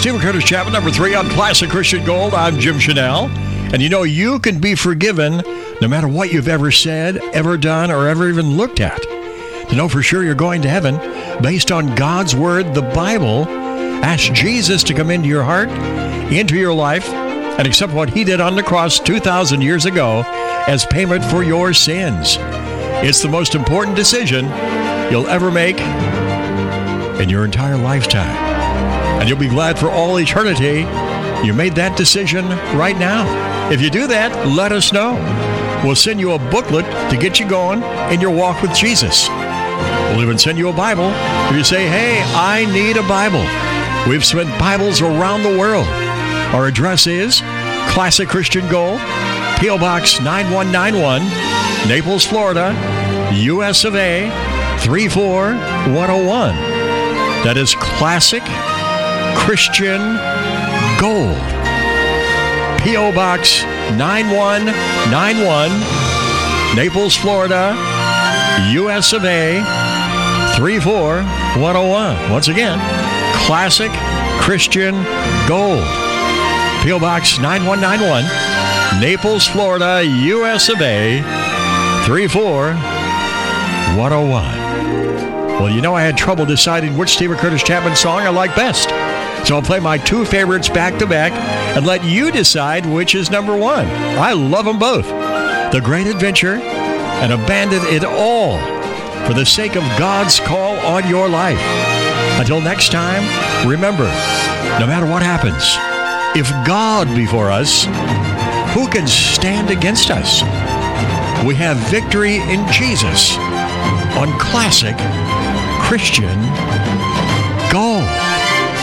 Stephen Curtis Chapman, number 3 on Classic Christian Gold. I'm Jim Chanel. And you know, you can be forgiven no matter what you've ever said, ever done, or ever even looked at. To know for sure you're going to heaven based on God's Word, the Bible, ask Jesus to come into your heart, into your life, and accept what He did on the cross 2,000 years ago as payment for your sins. It's the most important decision you'll ever make in your entire lifetime. And you'll be glad for all eternity you made that decision right now. If you do that, let us know. We'll send you a booklet to get you going in your walk with Jesus. We'll even send you a Bible if you say, hey, I need a Bible. We've sent Bibles around the world. Our address is Classic Christian Gold, P.O. Box 9191, Naples, Florida, U.S. of A. 34101. That is Classic Christian Gold. P.O. Box 9191, Naples, Florida, U.S. of A. 34101. Once again, Classic Christian Gold. P.O. Box 9191, Naples, Florida, U.S. of A. 34101. Well, you know I had trouble deciding which Stephen Curtis Chapman song I like best. So I'll play my two favorites back to back and let you decide which is number one. I love them both. The Great Adventure and Abandon It All for the sake of God's call on your life. Until next time, remember, no matter what happens, if God be for us, who can stand against us? We have victory in Jesus on Classic Christian Gold.